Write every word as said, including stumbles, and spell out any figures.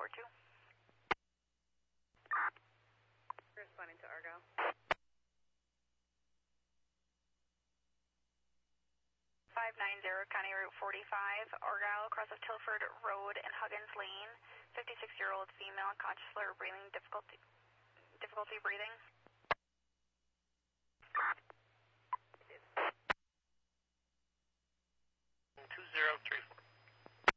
four two. Responding to Argyle. five nine zero, County Route forty-five, Argyle, across of Tilford Road and Huggins Lane. fifty-six-year-old female, conscious, slur, breathing, difficulty, difficulty breathing.